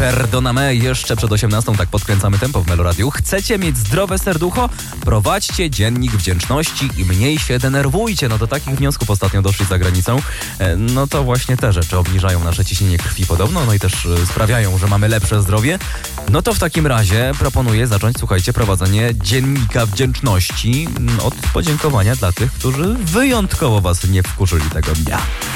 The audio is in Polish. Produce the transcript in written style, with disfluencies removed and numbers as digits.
Perdoname jeszcze przed 18, tak podkręcamy tempo w Meloradiu. Chcecie mieć zdrowe serducho? Prowadźcie dziennik wdzięczności i mniej się denerwujcie. No do takich wniosków ostatnio doszli za granicą. No to właśnie te rzeczy obniżają nasze ciśnienie krwi podobno, no i też sprawiają, że mamy lepsze zdrowie. No to w takim razie proponuję zacząć, słuchajcie, prowadzenie dziennika wdzięczności od podziękowania dla tych, którzy wyjątkowo was nie wkurzyli tego dnia.